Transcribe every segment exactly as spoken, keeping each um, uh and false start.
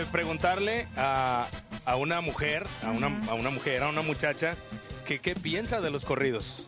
preguntarle a, a una mujer, a una, uh-huh. a una mujer, a una muchacha, que qué piensa de los corridos.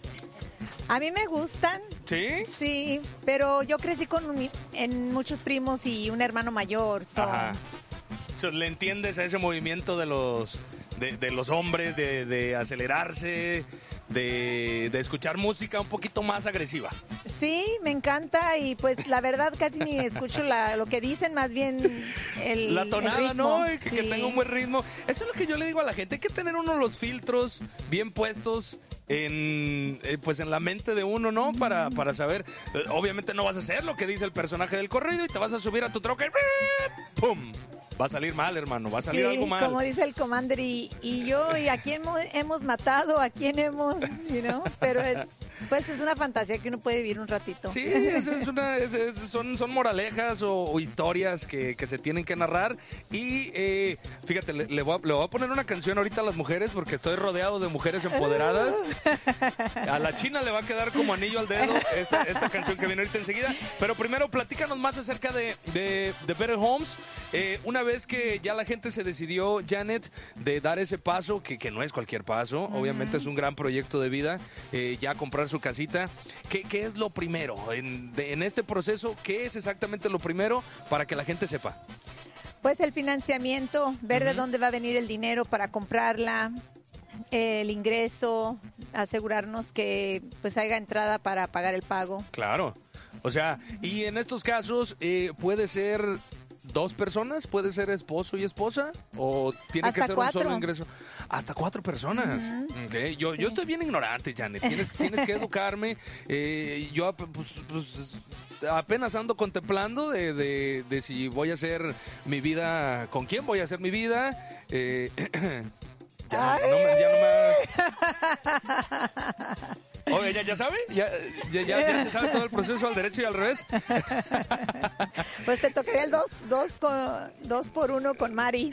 A mí me gustan. ¿Sí? Sí, pero yo crecí con un, en muchos primos y un hermano mayor. So. Ajá. So, ¿le entiendes a ese movimiento de los de, de los hombres de, de acelerarse, de, de escuchar música un poquito más agresiva? Sí, me encanta y pues la verdad casi ni escucho la, lo que dicen, más bien el La tonada, el ritmo. ¿no? Que, Sí. que tenga un buen ritmo. Eso es lo que yo le digo a la gente. Hay que tener uno los filtros bien puestos en eh, pues en la mente de uno, ¿no? Para, para saber. Eh, obviamente no vas a hacer lo que dice el personaje del corrido y te vas a subir a tu troca y ¡pum! Va a salir mal, hermano, va a salir Sí, algo mal. Como dice el Commander, y, y yo, y a quién hemos, hemos matado, a quién hemos, you know? Pero es, pues es una fantasía que uno puede vivir un ratito. Sí, es, es una, es, es, son, son moralejas o, o historias que, que se tienen que narrar. Y eh, fíjate, le, le, voy a, le voy a poner una canción ahorita a las mujeres porque estoy rodeado de mujeres empoderadas. A la China le va a quedar como anillo al dedo esta, esta canción que viene ahorita enseguida. Pero primero, platícanos más acerca de, de, de Better Homes. Eh, una vez que ya la gente se decidió, Janet, de dar ese paso, que, que no es cualquier paso, uh-huh. obviamente es un gran proyecto de vida, eh, ya comprar su casita. ¿Qué, qué es lo primero en, de, en este proceso? ¿Qué es exactamente lo primero para que la gente sepa? Pues el financiamiento, ver uh-huh. de dónde va a venir el dinero para comprarla, el ingreso, asegurarnos que pues haya entrada para pagar el pago. Claro, o sea, y en estos casos eh, puede ser dos personas, puede ser esposo y esposa, o tiene Hasta que ser cuatro. un solo ingreso. Hasta cuatro personas. Uh-huh. Okay. Yo, sí. yo estoy bien ignorante, Janet. Tienes, tienes que educarme. Eh, yo pues, pues, apenas ando contemplando de, de, de si voy a hacer mi vida, con quién voy a hacer mi vida. Eh, ya, no me, ya no me... Oye, ¿ya, ¿ya sabe? ¿Ya, ya, ya, ¿Ya se sabe todo el proceso al derecho y al revés? Pues te tocaría el dos, dos, con, dos por uno con Mari.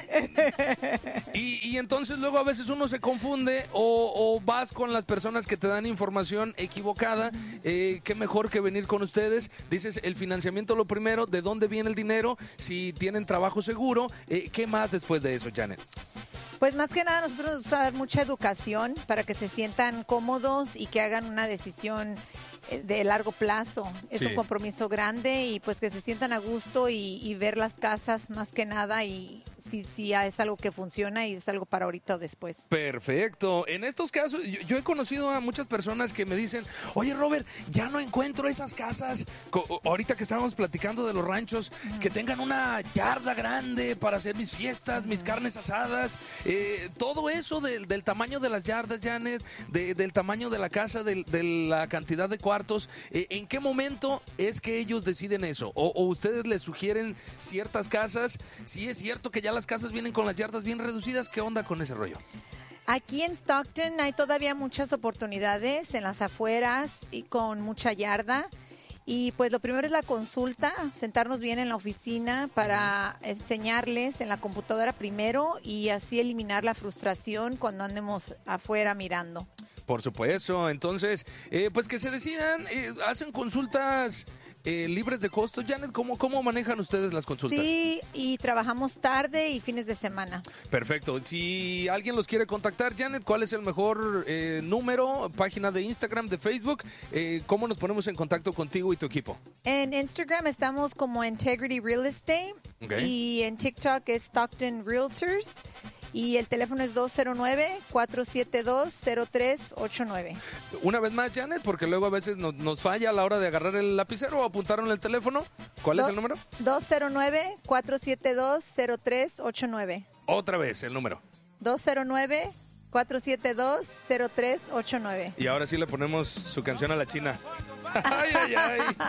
Y, y entonces luego a veces uno se confunde o, o vas con las personas que te dan información equivocada. Eh, qué mejor que venir con ustedes. Dices, el financiamiento lo primero, ¿de dónde viene el dinero? Si tienen trabajo seguro. Eh, ¿Qué más después de eso, Janet? Pues más que nada nosotros nos dar mucha educación para que se sientan cómodos y que hagan una decisión de largo plazo. Es sí. un compromiso grande y pues que se sientan a gusto y, y ver las casas más que nada y si, si es algo que funciona y es algo para ahorita o después. Perfecto. En estos casos, yo, yo he conocido a muchas personas que me dicen, oye Robert, ya no encuentro esas casas, co- ahorita que estábamos platicando de los ranchos, uh-huh. que tengan una yarda grande para hacer mis fiestas, uh-huh. mis carnes asadas, eh, todo eso del, del tamaño de las yardas, Janet, de, del tamaño de la casa, de, de la cantidad de cuartos. Eh, ¿En qué momento es que ellos deciden eso? O, ¿O ustedes les sugieren ciertas casas? Si es cierto que ya las casas vienen con las yardas bien reducidas, ¿qué onda con ese rollo? Aquí en Stockton hay todavía muchas oportunidades en las afueras y con mucha yarda. Y pues lo primero es la consulta, sentarnos bien en la oficina para enseñarles en la computadora primero y así eliminar la frustración cuando andemos afuera mirando. Por supuesto, entonces, eh, pues que se decidan, eh, hacen consultas eh, libres de costo. Janet, ¿cómo, ¿cómo manejan ustedes las consultas? Sí, y trabajamos tarde y fines de semana. Perfecto. Si alguien los quiere contactar, Janet, ¿cuál es el mejor eh, número, página de Instagram, de Facebook? Eh, ¿Cómo nos ponemos en contacto contigo y tu equipo? En Instagram estamos como Integrity Real Estate, okay. Y en TikTok es Stockton Realtors. Y el teléfono es dos cero nueve, cuatro siete dos, cero tres ocho nueve. Una vez más, Janet, porque luego a veces nos, nos falla a la hora de agarrar el lapicero o apuntar en el teléfono. ¿Cuál Do- es el número? dos cero nueve, cuatro siete dos, cero tres ocho nueve. Otra vez el número. dos cero nueve, cuatro siete dos, cero tres ocho nueve. Y ahora sí le ponemos su canción a la China. Ay, ay, ay.